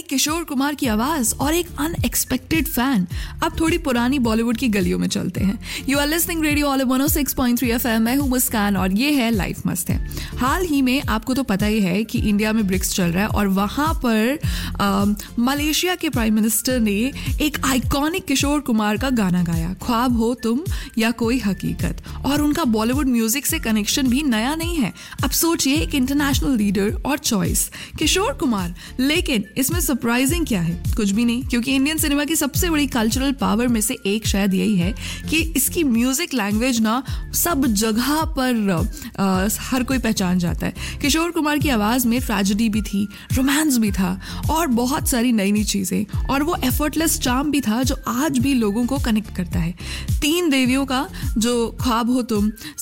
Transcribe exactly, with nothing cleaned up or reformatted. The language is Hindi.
किशोर कुमार की आवाज और एक अनएक्सपेक्टेड फैन। अब थोड़ी पुरानी बॉलीवुड की गलियों में चलते हैं। You are listening radio all one O six point three FM. मैं हूं मुस्कान और ये है लाइफ मस्त है। हाल ही में आपको तो पता ही है कि इंडिया में ब्रिक्स चल रहा है और वहां पर आ, मलेशिया के प्राइम मिनिस्टर ने एक आइकॉनिक किशोर कुमार का गाना गाया, ख्वाब हो तुम या कोई हकीकत। और उनका बॉलीवुड म्यूजिक से कनेक्शन भी नया नहीं है। अब सोचिए, एक इंटरनेशनल लीडर और चॉइस किशोर कुमार। लेकिन इसमें सरप्राइजिंग क्या है? कुछ भी नहीं, क्योंकि इंडियन सिनेमा की सबसे बड़ी कल्चरल पावर में से एक शायद यही है कि इसकी म्यूजिक लैंग्वेज ना सब जगह पर आ, हर कोई पहचान जाता है। किशोर कुमार की आवाज में ट्रेजेडी भी थी, रोमांस भी था और बहुत सारी नई नई चीजें, और वो एफर्टलेस चार्म भी था जो आज भी लोगों को कनेक्ट करता है। तीन देवियों का जो ख्वाब हो तुम